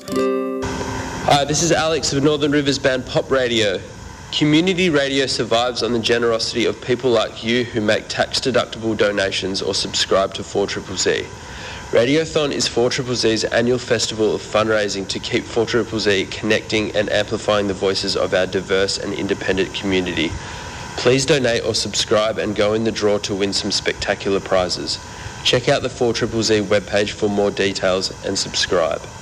Hi, this is Alex of Northern Rivers Band Pop Radio. Community radio survives on the generosity of people like you who make tax-deductible donations or subscribe to 4ZZZ. Radiothon is 4ZZZ's annual festival of fundraising to keep 4ZZZ connecting and amplifying the voices of our diverse and independent community. Please donate or subscribe and go in the draw to win some spectacular prizes. Check out the 4ZZZ webpage for more details and subscribe.